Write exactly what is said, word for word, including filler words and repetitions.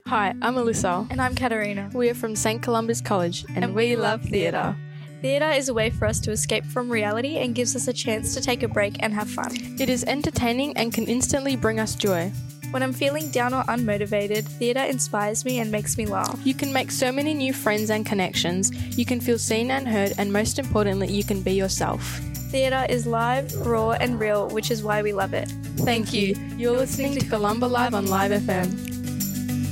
Hi, I'm Alyssa. And I'm Katarina. We are from Saint Columba's College and, and we, we love theatre. Theatre is a way for us to escape from reality and gives us a chance to take a break and have fun. It is entertaining and can instantly bring us joy. When I'm feeling down or unmotivated, theatre inspires me and makes me laugh. You can make so many new friends and connections. You can feel seen and heard, and most importantly, you can be yourself. Theatre is live, raw and real, which is why we love it. Thank you. You're listening to Columba Live on Live F M.